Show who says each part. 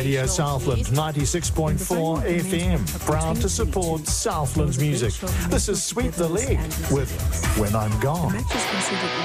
Speaker 1: Radio Southland, 96.4 FM. Proud to support Southland's music. This is Sweep the Leg with When I'm Gone.